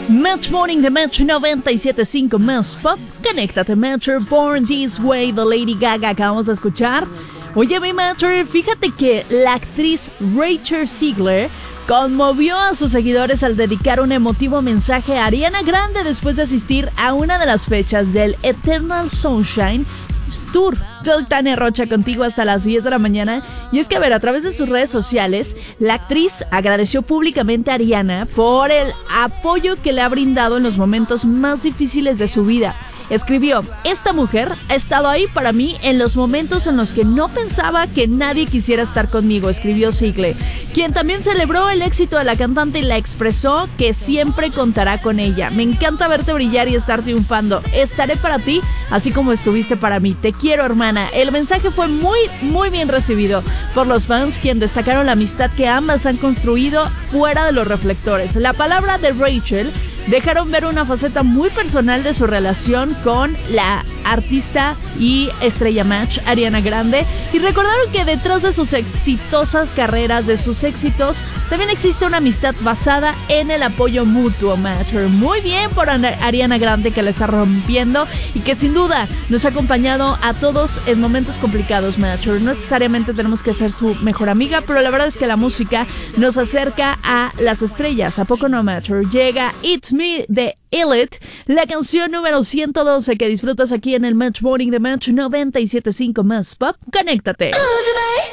Match Morning de Match 97.5 Más Pop. Conéctate, Matcher. Born This Way de Lady Gaga. Acabamos de escuchar. Oye, mi Matcher, fíjate que la actriz Rachel Ziegler conmovió a sus seguidores al dedicar un emotivo mensaje a Ariana Grande después de asistir a una de las fechas del Eternal Sunshine Tour. Yo, Tania Rocha, contigo hasta las 10 de la mañana. Y es que, a través de sus redes sociales, la actriz agradeció públicamente a Ariana por el apoyo que le ha brindado en los momentos más difíciles de su vida. Escribió: esta mujer ha estado ahí para mí en los momentos en los que no pensaba que nadie quisiera estar conmigo, escribió Ziegler, quien también celebró el éxito de la cantante y la expresó que siempre contará con ella. Me encanta verte brillar y estar triunfando. Estaré para ti, así como estuviste para mí. Te quiero, hermana. El mensaje fue muy bien recibido por los fans, quien destacaron la amistad que ambas han construido fuera de los reflectores. La palabra de Rachel dejaron ver una faceta muy personal de su relación con la artista y estrella Match, Ariana Grande, y recordaron que detrás de sus exitosas carreras, de sus éxitos, también existe una amistad basada en el apoyo mutuo. Match, muy bien por Ariana Grande, que la está rompiendo y que sin duda nos ha acompañado a todos en momentos complicados. Match, no necesariamente tenemos que ser su mejor amiga, pero la verdad es que la música nos acerca a las estrellas. ¿A poco no, Match? Llega It's Me de Elite, la canción número 112 que disfrutas aquí en el Match Morning de Match 97.5 Más Pop. Conéctate.